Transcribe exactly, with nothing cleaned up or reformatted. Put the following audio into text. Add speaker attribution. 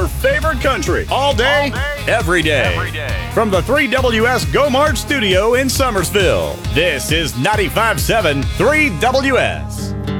Speaker 1: your favorite country. All day,
Speaker 2: All day,
Speaker 1: every day.
Speaker 2: every day.
Speaker 1: From the three W S Go Mart studio in Summersville, this is ninety-five point seven three W S.